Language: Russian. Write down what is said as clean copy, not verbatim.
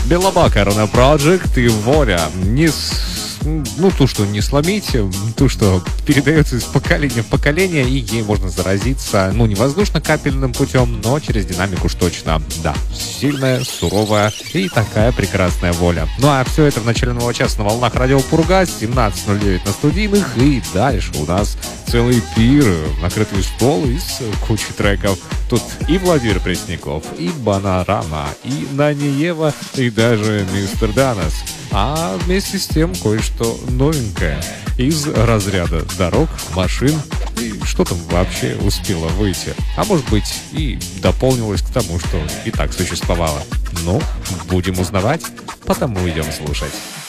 Белобак, Arena Project и Воля. То, что не сломить, то, что передается из поколения в поколение, и ей можно заразиться, не воздушно-капельным путем, но через динамику уж точно. Да, сильная, суровая и такая прекрасная Воля. Ну а все это в начале нового часа на волнах Радио Пурга, 17:09 на студийных, и дальше у нас целый пир, накрытый стол из кучи треков. Тут и Владимир Пресняков, и Банарама, и Наниева, и даже Мистер Данас. А вместе с тем кое-что новенькое из разряда дорог, машин и что там вообще успело выйти. А может быть и дополнилось к тому, что и так существовало. Ну, будем узнавать, потому идем слушать.